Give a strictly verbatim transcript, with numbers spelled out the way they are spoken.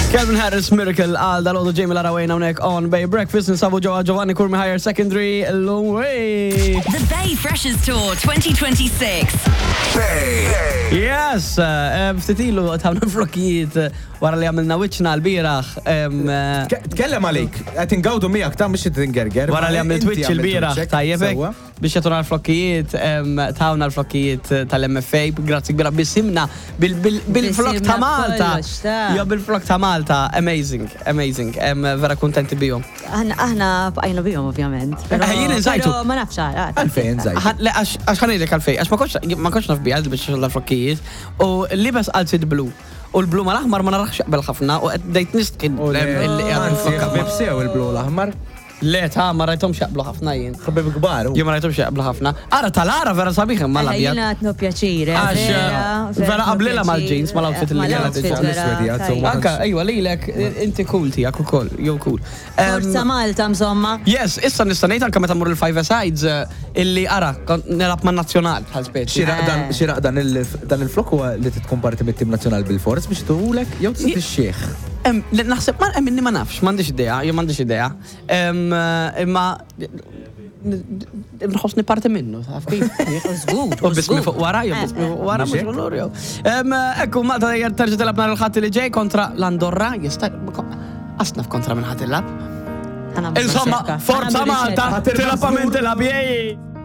Calvin Harris Miracle għal dal-għodu Jamie Larawayna unek on Bay Breakfast nisabu ġowa Giovanni Kurmi Higher Secondary Long Way. The Bay Freshers Tour twenty twenty-six. Bay. Yes, ftitilu tawna flokkijiet wara li għamilna wiċċna l-biraħ. Tkellem għalik, għet ingawdu miegħek ta' mhux tingerger. Wara li għamilt wiċċ il-biraħ tajjebek biex jatuna l-flokkijiet tawna l-flokkijiet tal-M F A, grazzi kbira bisimna bil-flok ta' Malta. Jo bil-flok ta' Malta, amazing, amazing, vera kontenti bijom. Aħna bqajna bijom ovvjament. Jien nżajtu. Ma nafx Għalfejn nżajtu. Għax ħanidek għalfej, għax ma konx naf bijad biex l-flokkijiet u libes għalzid blu. U l-blu mal-aħmar ma narax jaqbel ħafna u dejt nistqin il-bsew il-blu l-aħmar. Le, ta' ma rajtom xaqblu ħafna jien. Xabib gbar. Jien ma rajtom xaqblu ħafna. Ara tal-ara vera sabiħem ma l-abjad. Jina għatnu pjaċire. Għax vera qablila mal-jeans ma l-outfit li għalet. Anka, ejwa, li l-ek, inti cool tijak u koll, jow cool. Forza Malta, mżomma. Yes, issa nistanejt anka meta mur il-Five Sides illi ara, nelab ma' nazjonal bħal speċi. Xiraq dan il-flok huwa li titkun parti mit-tim nazjonal bil-fors biex tuħulek, jew t xieħ. Naħseb ma' minni ma nafx, m'għandix idea, jew m'għandix idea. Imma nħossni parti minnu, taf kif? Żgur. U bismi fuq wara, jew bismi fuq wara mhux l-orju. Ekku Malta terġa' tilab nhar il-ħadd li ġej kontra l-Andorra, jista' asnaf kontra minn ħadd ilab. Insomma, forza Malta, tilab minn tilab jej.